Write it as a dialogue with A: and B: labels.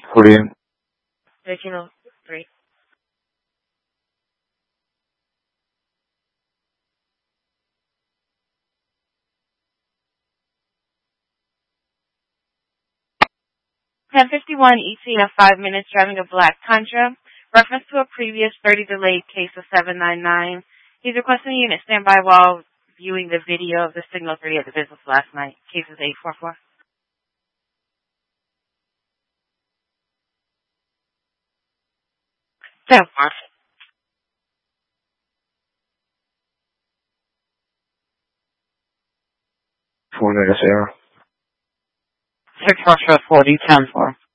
A: Korean.
B: 1303. ETA 5 minutes driving a black Tundra. Reference to a previous 30 delayed case of 799. He's requesting the unit stand by while viewing the video of the Signal 3 at the business last night. Case is 844. 10 4.
A: 4 Error.
B: 6 Foxtrot 40, 10 4.